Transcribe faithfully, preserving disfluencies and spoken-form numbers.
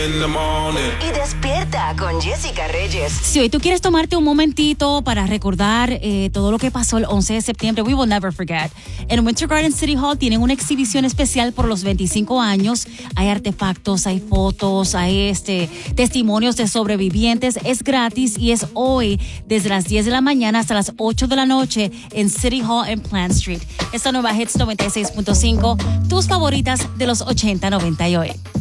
Y despierta con Jessica Reyes. Si hoy tú quieres tomarte un momentito para recordar eh, todo lo que pasó el once de septiembre, we will never forget. En Winter Garden City Hall tienen una exhibición especial por los veinticinco años. Hay artefactos, hay fotos, hay este, testimonios de sobrevivientes. Es gratis y es hoy desde las diez de la mañana hasta las ocho de la noche en City Hall en Plant Street. Esta nueva Hits noventa y seis punto cinco, tus favoritas de los ochenta, noventa y hoy.